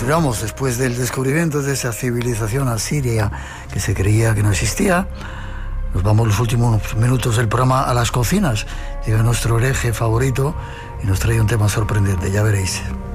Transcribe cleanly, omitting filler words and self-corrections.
vamos, después del descubrimiento de esa civilización asiria que se creía que no existía, nos vamos los últimos minutos del programa a las cocinas. Llega nuestro hereje favorito y nos trae un tema sorprendente, ya veréis.